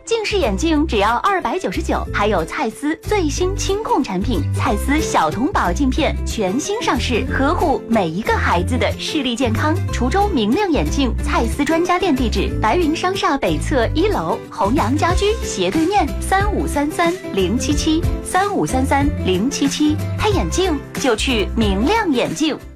近视眼镜只要299，还有蔡司最新清控产品蔡司小童宝镜片全新上市，呵护每一个孩子的视力健康。滁州明亮眼镜蔡司专家店地址：白云商厦北侧1楼，弘阳家居斜对面，3533-077，3533-077。配眼镜就去明亮眼镜。